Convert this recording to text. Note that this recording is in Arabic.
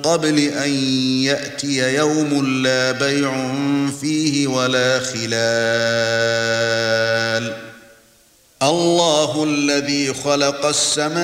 قبل أن يأتي يوم لا بيع فيه ولا خلال الله الذي خلق السماوات